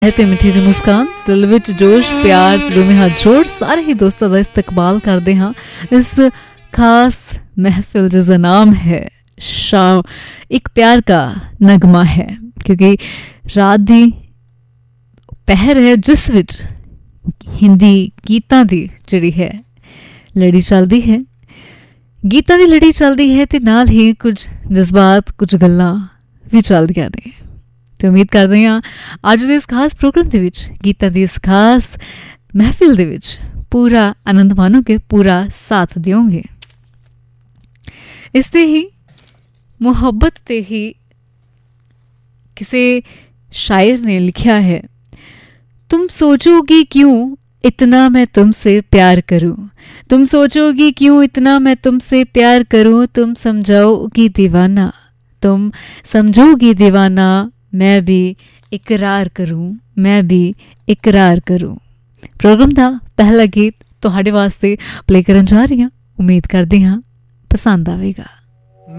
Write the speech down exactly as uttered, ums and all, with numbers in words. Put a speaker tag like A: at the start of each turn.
A: है ते मिठी जी मुस्कान दिल विच जोश प्यार दोवें हाथ जोड़ सारे ही दोस्तों का इस्तकबाल करते हाँ इस खास महफिल जिसका नाम है शाम एक प्यार का नगमा है क्योंकि रात दी पहर है जिस विच हिंदी गीतां दी जिहड़ी है लड़ी चलती है गीतां दी लड़ी चलती है ते नाल ही कुछ जज्बात कुछ गल्लां भी चलदियां ने तो उम्मीद करते हैं अज दे इस खास प्रोग्राम दे विच गीतां दी इस खास महफिल दे विच पूरा आनंद मानोगे पूरा साथ दियोगे। इसते ही मुहब्बत ते ही किसी शायर ने लिखा है, तुम सोचोगी क्यों इतना मैं तुमसे प्यार करूं, तुम सोचोगी क्यों इतना मैं तुमसे प्यार करूं, तुम समझाओगी दीवाना, तुम समझोगी दीवाना, मैं भी इकरार करूं, मैं भी इकरार करूं। प्रोग्राम का पहला गीत तुहाडे वास्ते प्ले करन जा रही हां, उम्मीद करदी हां पसंद आवेगा।